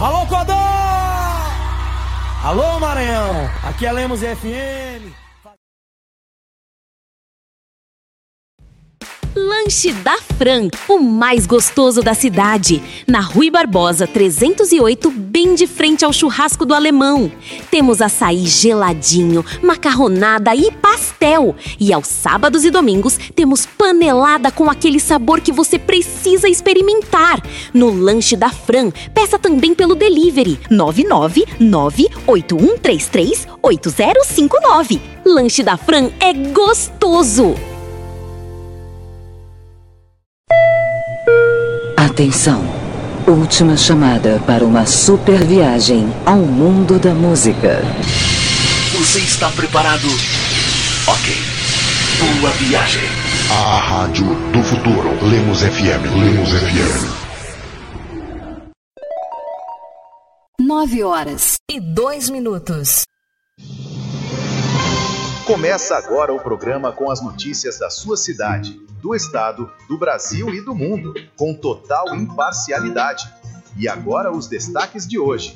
Alô, Codó! Alô, Maranhão! Aqui é Lemos FM. Lanche da Fran, o mais gostoso da cidade. Na Rui Barbosa 308, bem de frente ao churrasco do Alemão. Temos açaí geladinho, macarronada e pastel. E aos sábados e domingos temos panelada com aquele sabor que você precisa experimentar. No Lanche da Fran, peça também pelo delivery 99981338059. Lanche da Fran é gostoso. Atenção! Última chamada para uma super viagem ao mundo da música. Você está preparado? Ok. Boa viagem. A rádio do futuro. Lemos FM. Lemos FM. 9h02. Começa agora o programa com as notícias da sua cidade, do estado, do Brasil e do mundo, com total imparcialidade. E agora os destaques de hoje.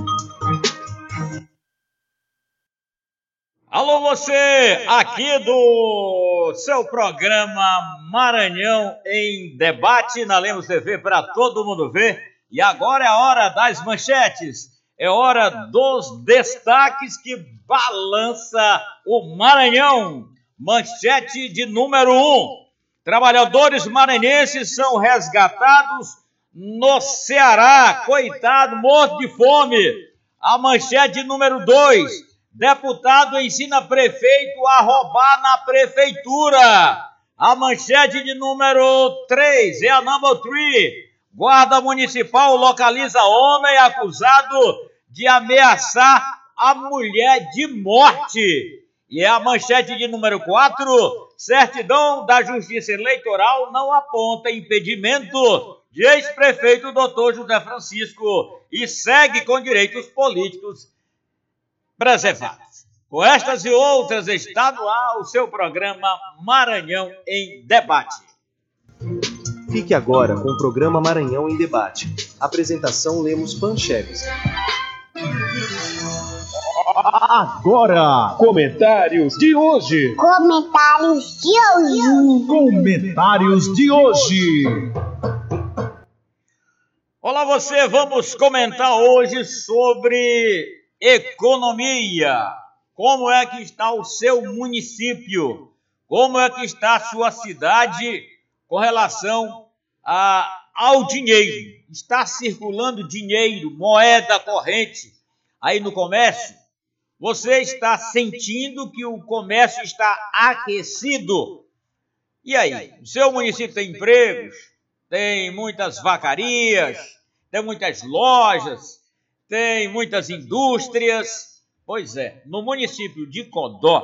Alô você, aqui do seu programa Maranhão em Debate na Lemos TV para todo mundo ver. E agora é a hora das manchetes, é hora dos destaques que balança o Maranhão. Manchete de número 1. Trabalhadores maranhenses são resgatados no Ceará. Coitado, morto de fome. A manchete número 2. Deputado ensina prefeito a roubar na prefeitura. A manchete de número 3 é a number 3. Guarda municipal localiza homem acusado de ameaçar a mulher de morte. E é a manchete de número 4. Certidão da Justiça Eleitoral não aponta impedimento de ex-prefeito Dr. José Francisco e segue com direitos políticos preservados. Com estas e outras está no ar o seu programa Maranhão em Debate. Fique agora com o programa Maranhão em Debate. Apresentação Lemos Pancheves. Agora, comentários de hoje. Comentários de hoje. Olá você, vamos comentar hoje sobre economia. Como é que está o seu município? Como é que está a sua cidade com relação ao dinheiro? Está circulando dinheiro, moeda corrente aí no comércio? Você está sentindo que o comércio está aquecido? E aí? O seu município tem empregos? Tem muitas vacarias? Tem muitas lojas? Tem muitas indústrias? Pois é, no município de Codó,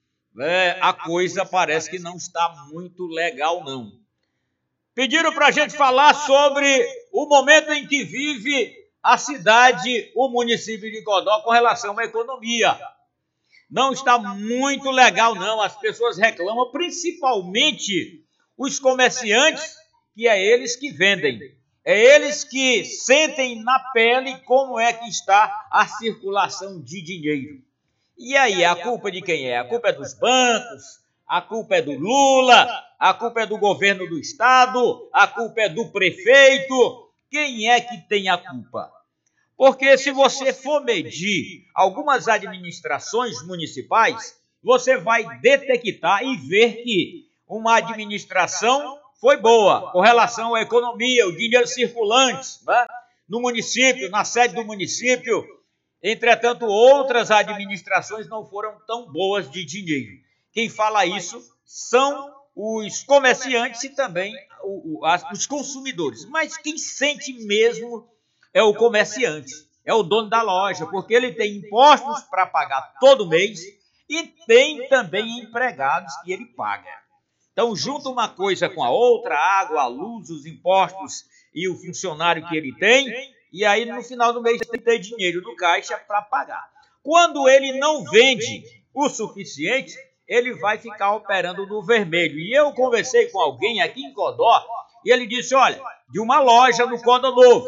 a coisa parece que não está muito legal, não. Pediram para a gente falar sobre o momento em que vive a cidade, o município de Codó, com relação à economia. Não está muito legal, não. As pessoas reclamam, principalmente os comerciantes, que é eles que vendem. É eles que sentem na pele como é que está a circulação de dinheiro. E aí, a culpa de quem é? A culpa é dos bancos, a culpa é do Lula, a culpa é do governo do estado, a culpa é do prefeito. Quem é que tem a culpa? Porque se você for medir algumas administrações municipais, você vai detectar e ver que uma administração foi boa com relação à economia, o dinheiro circulante, né? No município, na sede do município. Entretanto, outras administrações não foram tão boas de dinheiro. Quem fala isso são os comerciantes e também os consumidores. Mas quem sente mesmo é o comerciante, é o dono da loja, porque ele tem impostos para pagar todo mês e tem também empregados que ele paga. Então, junta uma coisa com a outra, a água, a luz, os impostos e o funcionário que ele tem, e aí no final do mês ele tem dinheiro no caixa para pagar. Quando ele não vende o suficiente, ele vai ficar operando no vermelho. E eu conversei com alguém aqui em Codó, e ele disse, olha, de uma loja no Codó Novo,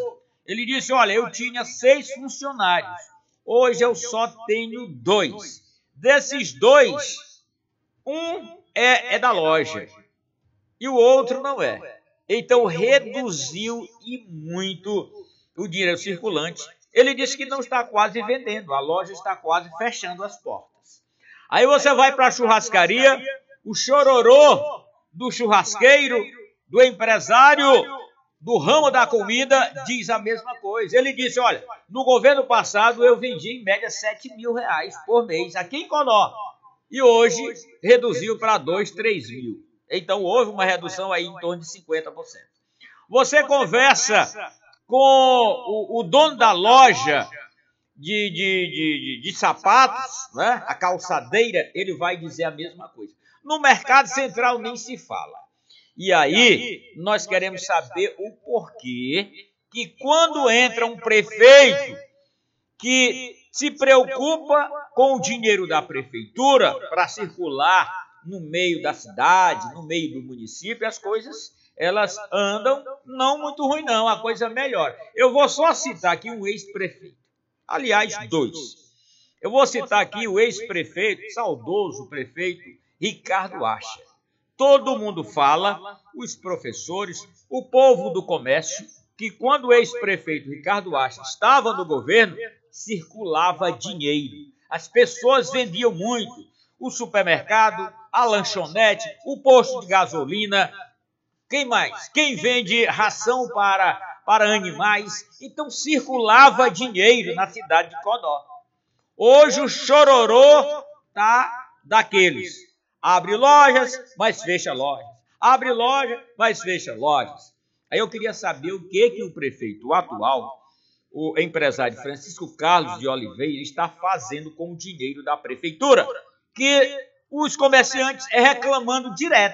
Ele disse, olha, eu tinha 6 funcionários, hoje eu só tenho 2. Desses 2, um é da loja e o outro não é. Então reduziu e muito o dinheiro circulante. Ele disse que não está quase vendendo, a loja está quase fechando as portas. Aí você vai para a churrascaria, o chororô do churrasqueiro, do empresário, do ramo da comida, diz a mesma coisa. Ele disse, olha, no governo passado eu vendi em média R$7.000 por mês aqui em Codó. E hoje reduziu para 2, 3 mil. Então houve uma redução aí em torno de 50%. Você conversa com o dono da loja de sapatos, né? A calçadeira, ele vai dizer a mesma coisa. No mercado central nem se fala. E aí, nós queremos saber o porquê que quando entra um prefeito que se preocupa com o dinheiro da prefeitura para circular no meio da cidade, no meio do município, as coisas, elas andam não muito ruim não, a coisa melhora. Eu vou só citar aqui um ex-prefeito, aliás, 2. Eu vou citar aqui o ex-prefeito, saudoso prefeito Ricardo Acha. Todo mundo fala, os professores, o povo do comércio, que quando o ex-prefeito Ricardo Acha estava no governo, circulava dinheiro. As pessoas vendiam muito. O supermercado, a lanchonete, o posto de gasolina. Quem mais? Quem vende ração para animais. Então circulava dinheiro na cidade de Codó. Hoje o chororô está daqueles. Abre lojas, mas fecha lojas. Abre loja, mas fecha lojas. Aí eu queria saber o que o prefeito atual, o empresário Francisco Carlos de Oliveira, está fazendo com o dinheiro da prefeitura. Que os comerciantes reclamando direto.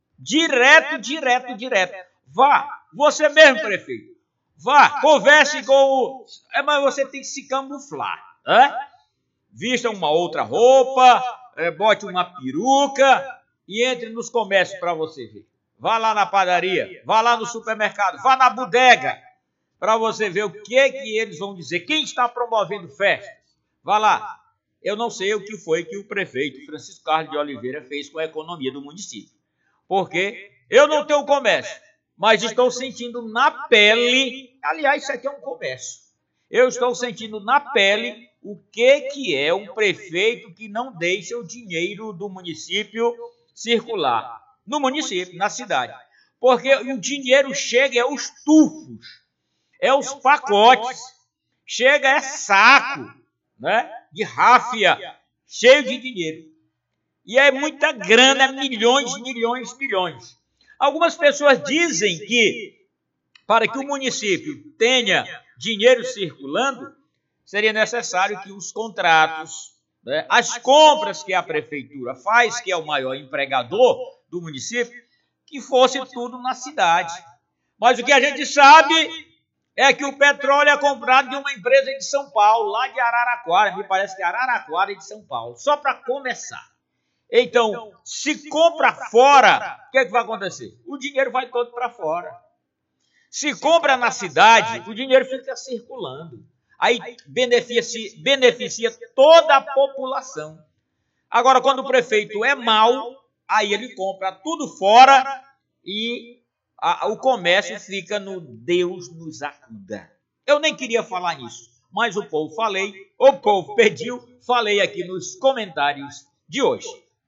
Vá, você mesmo, prefeito. Vá, converse com o... mas você tem que se camuflar. Né? Vista uma outra roupa... bote uma peruca e entre nos comércios para você ver. Vá lá na padaria, vá lá no supermercado, vá na bodega para você ver o que eles vão dizer. Quem está promovendo festas? Vá lá. Eu não sei o que foi que o prefeito Francisco Carlos de Oliveira fez com a economia do município. Porque eu não tenho comércio, mas estou sentindo na pele... Aliás, isso aqui é um comércio. Eu estou sentindo na pele... O que é um prefeito que não deixa o dinheiro do município circular? No município, na cidade. Porque o dinheiro chega, é os tufos, é os pacotes, chega, é saco, né, de ráfia, cheio de dinheiro. E é muita grana, milhões. Algumas pessoas dizem que, para que o município tenha dinheiro circulando, seria necessário que os contratos, né, as compras que a prefeitura faz, que é o maior empregador do município, que fosse tudo na cidade. Mas o que a gente sabe é que o petróleo é comprado de uma empresa de São Paulo, lá de Araraquara, me parece que é Araraquara de São Paulo, só para começar. Então, se compra fora, o que vai acontecer? O dinheiro vai todo para fora. Se compra na cidade, o dinheiro fica circulando. Aí beneficia toda a população. Agora, quando o prefeito é mau, aí ele compra tudo fora e o comércio fica no Deus nos acuda. Eu nem queria falar nisso, mas o povo pediu, falei aqui nos comentários de hoje.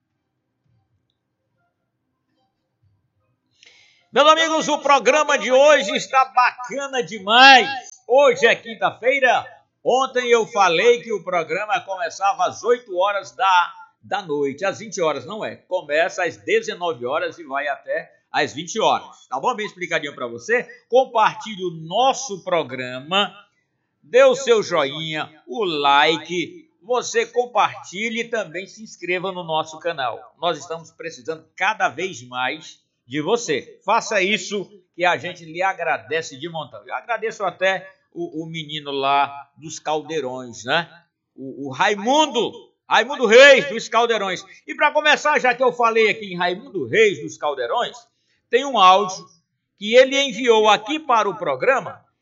Meus amigos, o programa de hoje está bacana demais. Hoje é quinta-feira. Ontem eu falei que o programa começava às 8 horas da noite. Às 20 horas, não é? Começa às 19 horas e vai até às 20 horas. Tá bom? Bem explicadinho para você. Compartilhe o nosso programa. Dê o seu joinha, o like. Você compartilhe e também se inscreva no nosso canal. Nós estamos precisando cada vez mais de você. Faça isso que a gente lhe agradece de montão. Eu agradeço até o menino lá dos Caldeirões, né? O Raimundo Reis dos Caldeirões. E para começar, já que eu falei aqui em Raimundo Reis dos Caldeirões, tem um áudio que ele enviou aqui para o programa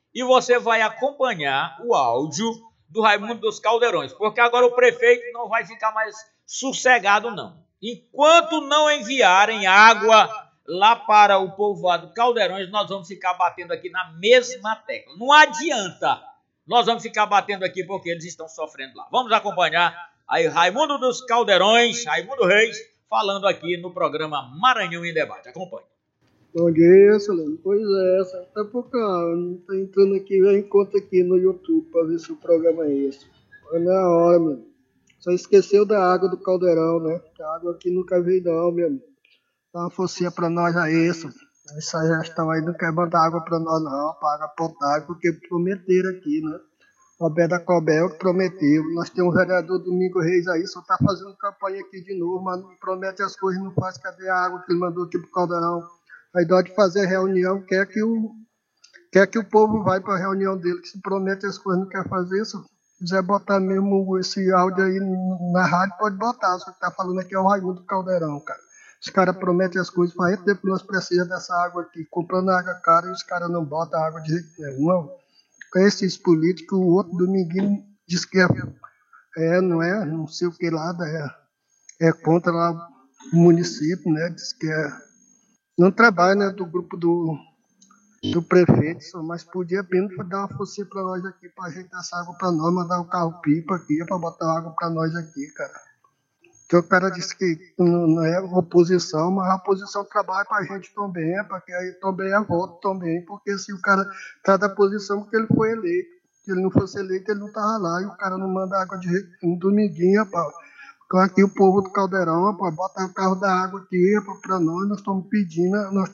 e você vai acompanhar o áudio do Raimundo dos Caldeirões, porque agora o prefeito não vai ficar mais sossegado, não. Enquanto não enviarem água lá para o povoado Caldeirões, nós vamos ficar batendo aqui na mesma tecla. Não adianta, nós vamos ficar batendo aqui porque eles estão sofrendo lá. Vamos acompanhar aí Raimundo dos Caldeirões, Raimundo Reis, falando aqui no programa Maranhão em Debate. Acompanhe. Bom dia, Solano. Pois é, até porque não tá entrando aqui, eu encontro aqui no YouTube para ver se o programa é esse. Foi na hora, meu. Só esqueceu da água do Caldeirão, né? A água aqui nunca veio não, meu amigo. Dá uma forcinha pra nós aí, isso. Essa gestão aí não quer mandar água pra nós não, para água potável, porque prometeram aqui, né? O Alberto Cobel que prometeu. Nós temos o vereador Domingo Reis aí, só tá fazendo campanha aqui de novo, mas não promete as coisas, não faz. Cadê a água que ele mandou aqui pro Caldeirão? Aí dá de fazer reunião, quer que o povo vai pra reunião dele, que se promete as coisas, não quer fazer isso. Se quiser botar mesmo esse áudio aí na rádio, pode botar. Só que tá falando aqui é o Raimundo Caldeirão, cara. Os caras prometem as coisas, faz tempo que nós precisamos dessa água aqui, comprando água cara e os caras não botam água de jeito nenhum. Com esses políticos, o outro dominguinho diz que não sei o que lá, é contra lá o município, né? Diz que não trabalha, né, do grupo do prefeito, mas podia apenas dar uma força para nós aqui, para ajeitar essa água para nós, mandar um carro-pipa aqui, para botar água para nós aqui, cara. Porque o cara disse que não é oposição, mas a oposição trabalha para a gente também, porque aí também é voto também, porque se o cara está da posição porque ele foi eleito, se ele não fosse eleito ele não estava lá, e o cara não manda água de um dominguinho, rapaz. Então aqui o povo do Caldeirão, rapaz, bota o carro da água aqui, rapaz, para nós estamos pedindo,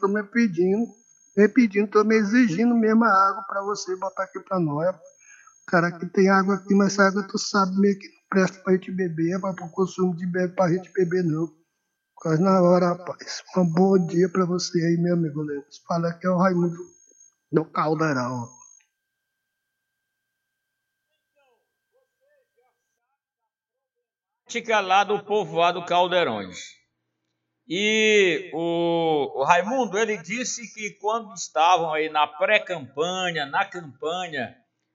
estamos exigindo mesmo a água para você botar aqui para nós. Cara, aqui tem água aqui, mas essa água tu sabe meio que não presta pra gente beber, para o consumo de bebê pra gente beber não. Quase na hora, rapaz. Um bom dia pra você aí, meu amigo Lemos. Fala que é o Raimundo do Caldeirão. Fica lá do povoado Caldeirões. E o Raimundo, ele disse que quando estavam aí na pré-campanha, na campanha,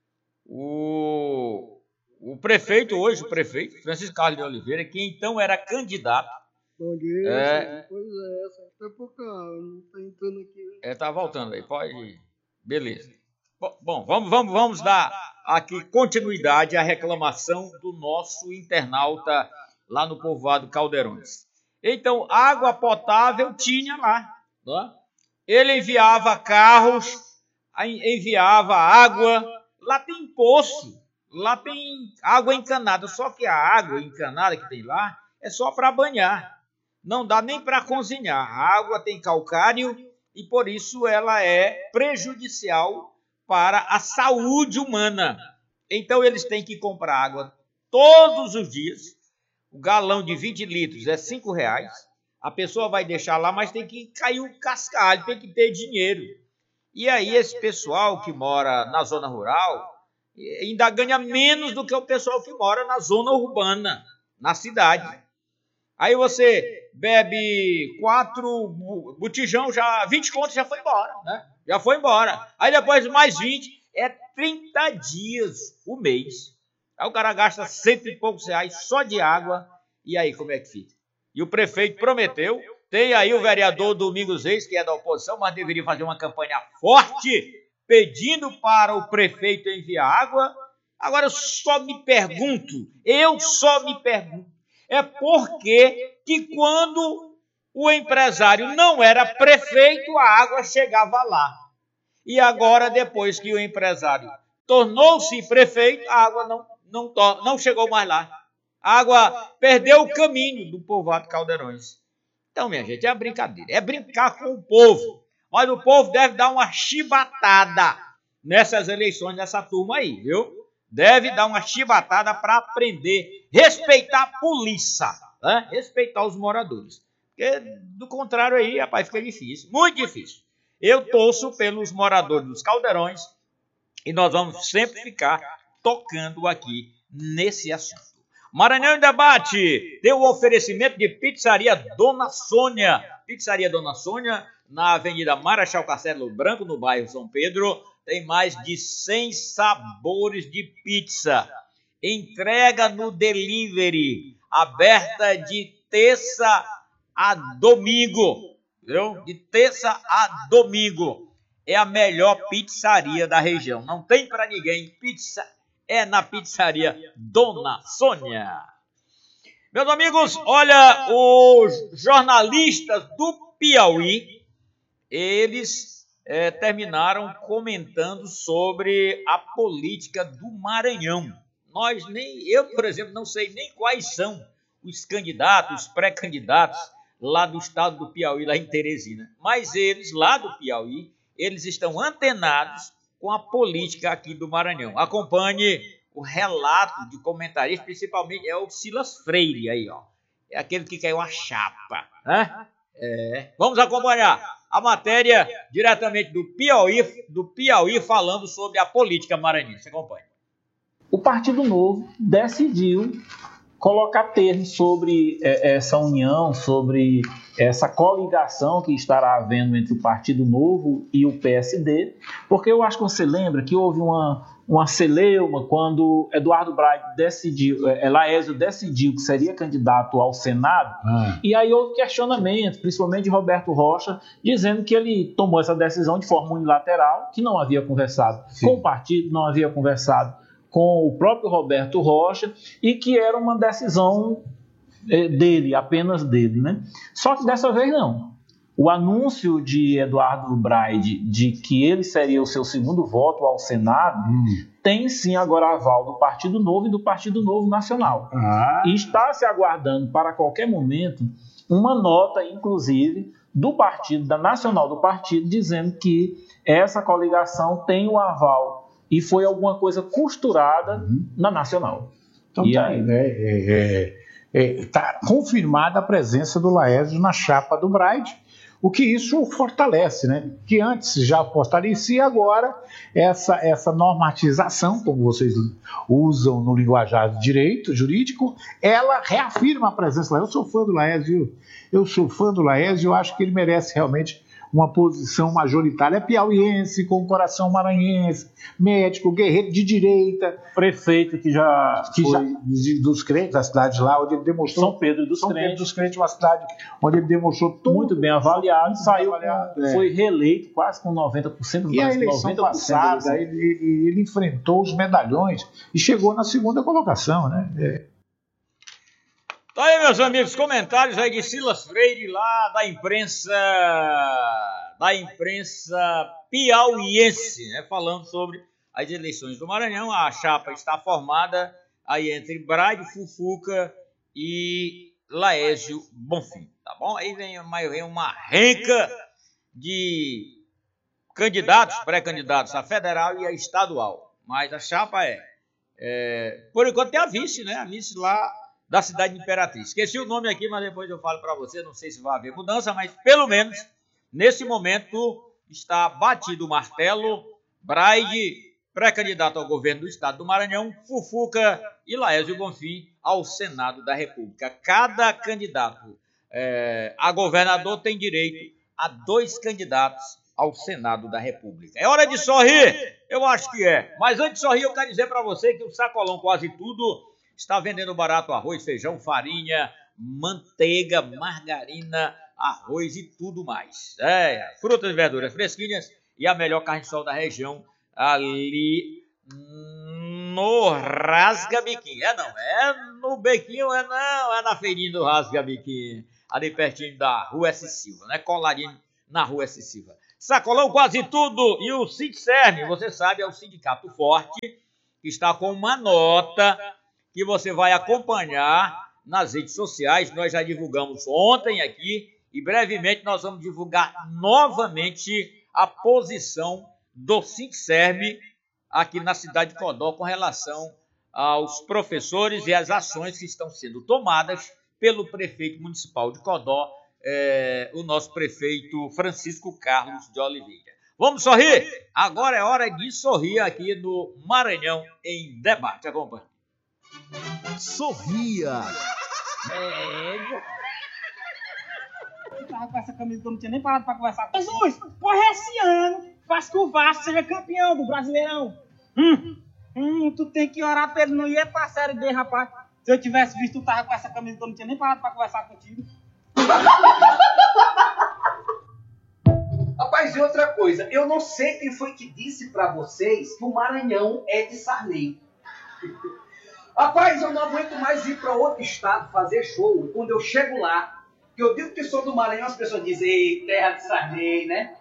o prefeito hoje, o prefeito Francisco Carlos de Oliveira, que então era candidato. Bom dia, pois é, até porque não tá entrando aqui. Tá voltando aí, pode ir. Beleza. Bom, vamos dar aqui continuidade à reclamação do nosso internauta lá no povoado Caldeirões. Então, água potável tinha lá, né? Ele enviava carros, enviava água, lá tem poço, lá tem água encanada, só que a água encanada que tem lá é só para banhar, não dá nem para cozinhar. A água tem calcário e por isso ela é prejudicial para a saúde humana. Então eles têm que comprar água todos os dias. O galão de 20 litros é R$5. A pessoa vai deixar lá, mas tem que cair o cascalho, tem que ter dinheiro. E aí esse pessoal que mora na zona rural ainda ganha menos do que o pessoal que mora na zona urbana, na cidade. Aí você bebe 4 botijão, já 20 contos já foi embora, né? Já foi embora. Aí depois mais 20, é 30 dias o mês. Aí o cara gasta R$100 e poucos só de água. E aí como é que fica? E o prefeito prometeu, tem aí o vereador Domingos Reis, que é da oposição, mas deveria fazer uma campanha forte, pedindo para o prefeito enviar água. Agora eu só me pergunto, é porque que quando o empresário não era prefeito, a água chegava lá. E agora, depois que o empresário tornou-se prefeito, a água não chegou mais lá. A água perdeu o caminho do povoado Caldeirões. Então, minha gente, é brincadeira, é brincar com o povo. Mas o povo deve dar uma chibatada nessas eleições, nessa turma aí, viu? Deve dar uma chibatada para aprender, respeitar a polícia, né? Respeitar os moradores. Porque, do contrário aí, rapaz, fica difícil, muito difícil. Eu torço pelos moradores dos Caldeirões e nós vamos sempre ficar tocando aqui nesse assunto. Maranhão em Debate tem o oferecimento de Pizzaria Dona Sônia. Pizzaria Dona Sônia, na Avenida Marechal Castelo Branco, no bairro São Pedro. tem mais de 100 sabores de pizza. Entrega no delivery, aberta de terça a domingo, viu? De terça a domingo. É a melhor pizzaria da região. Não tem para ninguém. Pizza é na pizzaria Dona Sônia. Meus amigos, olha, os jornalistas do Piauí, eles terminaram comentando sobre a política do Maranhão. Eu, por exemplo, não sei nem quais são os candidatos, os pré-candidatos lá do estado do Piauí, lá em Teresina. Mas eles, lá do Piauí, eles estão antenados com a política aqui do Maranhão. Acompanhe o relato de comentarista, principalmente é o Silas Freire aí, ó. É aquele que caiu a chapa, né? Vamos acompanhar a matéria diretamente do Piauí falando sobre a política maranhense. Acompanhe. O Partido Novo decidiu colocar termo sobre essa união, sobre essa coligação que estará havendo entre o Partido Novo e o PSD, porque eu acho que você lembra que houve uma celeuma quando Eduardo Braide Laésio decidiu que seria candidato ao Senado, e aí houve questionamento, principalmente de Roberto Rocha, dizendo que ele tomou essa decisão de forma unilateral, que não havia conversado com o partido, não havia conversado com o próprio Roberto Rocha, e que era uma decisão dele, apenas dele, né? Só que dessa vez não. O anúncio de Eduardo Braide de que ele seria o seu segundo voto ao Senado tem sim agora aval do Partido Novo e do Partido Novo Nacional. E está se aguardando para qualquer momento uma nota, inclusive, do partido, da Nacional do Partido, dizendo que essa coligação tem o aval e foi alguma coisa costurada na Nacional. Então e tá aí, né? Está confirmada a presença do Laésio na chapa do Braide, o que isso fortalece, né? Que antes já fortalecia, agora essa normatização, como vocês usam no linguajar de direito jurídico, ela reafirma a presença. Eu sou fã do Laésio, eu acho que ele merece realmente uma posição majoritária. É piauiense, com coração maranhense, médico, guerreiro de direita. Prefeito que já dos crentes, da cidade lá, onde ele demonstrou... São Pedro dos Crentes, uma cidade onde ele demonstrou muito bem avaliado, foi reeleito quase com 90%. E a eleição passada, ele enfrentou os medalhões e chegou na segunda colocação, né? Tá aí, meus amigos, comentários aí de Silas Freire, lá da imprensa piauiense, né, falando sobre as eleições do Maranhão. A chapa está formada aí entre Braide Fufuca e Laésio Bonfim, tá bom? Aí vem uma renca de candidatos, pré-candidatos a federal e a estadual. Mas a chapa por enquanto tem a vice, né? A vice lá da cidade de Imperatriz. Esqueci o nome aqui, mas depois eu falo para você, não sei se vai haver mudança, mas pelo menos, nesse momento, está batido o martelo, Braide, pré-candidato ao governo do estado do Maranhão, Fufuca e Laésio Bonfim ao Senado da República. Cada candidato a governador tem direito a 2 candidatos ao Senado da República. É hora de sorrir? Eu acho que é. Mas antes de sorrir, eu quero dizer para você que o Sacolão Quase Tudo está vendendo barato arroz, feijão, farinha, manteiga, margarina, arroz e tudo mais. Frutas e verduras fresquinhas e a melhor carne de sol da região ali no Rasga Biquinho. Não é no Bequinho, é na feirinha do Rasga Biquinho, ali pertinho da Rua S. Silva, né? Coladinho na Rua S. Silva. Sacolão Quase Tudo e o Sindserm, você sabe, é o sindicato forte que está com uma nota que você vai acompanhar nas redes sociais. Nós já divulgamos ontem aqui e brevemente nós vamos divulgar novamente a posição do Sindserm aqui na cidade de Codó com relação aos professores e as ações que estão sendo tomadas pelo prefeito municipal de Codó, o nosso prefeito Francisco Carlos de Oliveira. Vamos sorrir? Agora é hora de sorrir aqui no Maranhão em Debate. Acompanhe. Sorria. Eu tava com essa camisa que eu não tinha nem parado pra conversar. Jesus, porra, esse ano faz que o Vasco seja campeão do Brasileirão. Tu tem que orar pra ele não ir pra Série B, rapaz. Se eu tivesse visto, tu tava com essa camisa que eu não tinha nem parado pra conversar contigo. Rapaz, e outra coisa, eu não sei quem foi que disse pra vocês que o Maranhão é de Sarney. Rapaz, eu não aguento mais ir pra outro estado fazer show. E quando eu chego lá, que eu digo que sou do Maranhão, as pessoas dizem, ei, terra de Sarney, né?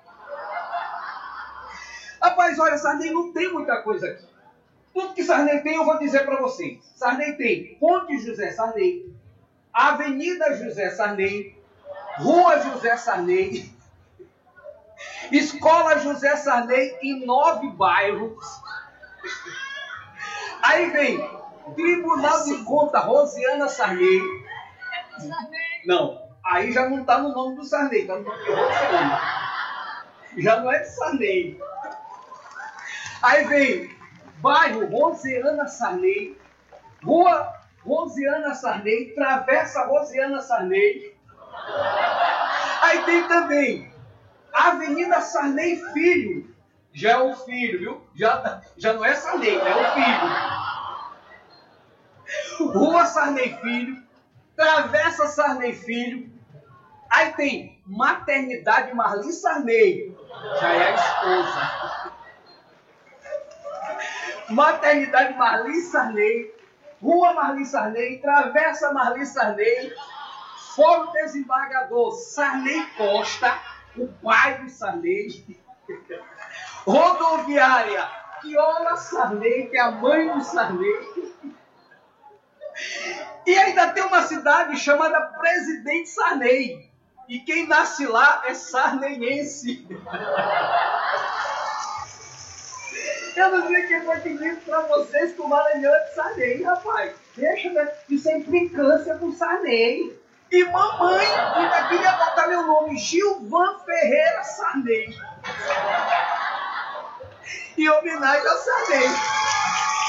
Rapaz, olha, Sarney não tem muita coisa aqui. Tudo que Sarney tem, eu vou dizer pra vocês. Sarney tem Ponte José Sarney, Avenida José Sarney, Rua José Sarney, Escola José Sarney em 9 bairros. Aí vem Tribunal de Conta Rosiana Sarney. Não, aí já não tá no nome do Sarney, tá no nome de Rosiana. Já não é de Sarney. Aí vem bairro Rosiana Sarney, Rua Rosiana Sarney, Travessa Rosiana Sarney. Aí tem também Avenida Sarney Filho. Já é o filho, viu? Já não é Sarney, é o filho. Rua Sarney Filho, Travessa Sarney Filho. Aí tem Maternidade Marli Sarney. Já é a esposa. Maternidade Marli Sarney, Rua Marli Sarney, Travessa Marli Sarney, Fórum Desembargador Sarney Costa, o pai do Sarney, Rodoviária Quiola Sarney, que é a mãe do Sarney, e ainda tem uma cidade chamada Presidente Sarney, e quem nasce lá é sarneiense. Eu não sei quem foi que disse pra vocês que o Maranhão é de Sarney, rapaz. Deixa, né? Isso é implicância com Sarney. E mamãe ainda queria botar meu nome, Gilvan Ferreira Sarney. Em homenagem a Sarney.